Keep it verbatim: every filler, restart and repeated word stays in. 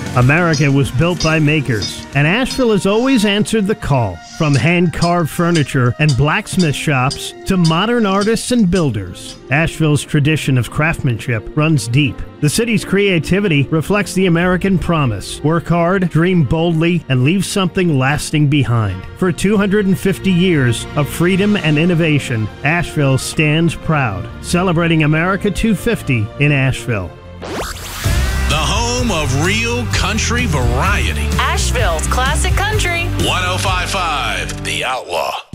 America was built by makers, and Asheville has always answered the call. From hand-carved furniture and blacksmith shops to modern artists and builders, Asheville's tradition of craftsmanship runs deep. The city's creativity reflects the American promise: work hard, dream boldly, and leave something lasting behind. For two hundred fifty years of freedom and innovation, Asheville stands proud, celebrating America two fifty in Asheville. The home of real country variety. Asheville's classic country. one oh five point five The Outlaw.